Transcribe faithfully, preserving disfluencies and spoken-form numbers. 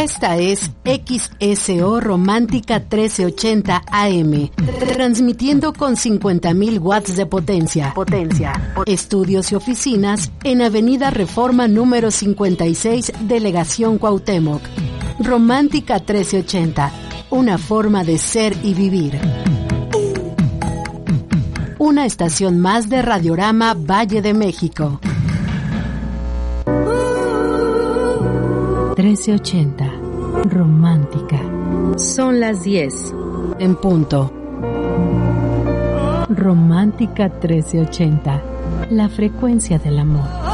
Esta es X S O Romántica trece ochenta A M, transmitiendo con cincuenta mil watts de potencia. Potencia. Estudios y oficinas en Avenida Reforma número cincuenta y seis, Delegación Cuauhtémoc. Romántica trece ochenta, una forma de ser y vivir. Una estación más de Radiorama Valle de México. trece ochenta, romántica. Son las diez. En punto. Romántica trece ochenta, la frecuencia del amor.